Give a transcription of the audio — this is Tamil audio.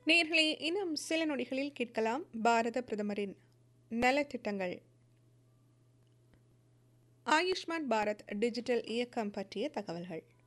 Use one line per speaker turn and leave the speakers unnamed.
நேயர்களே, இன்னும் சில நொடிகளில் கேட்கலாம் பாரத பிரதமரின் நலத்திட்டங்கள். ஆயுஷ்மான் பாரத் டிஜிட்டல் இயக்கம் பற்றிய தகவல்கள்.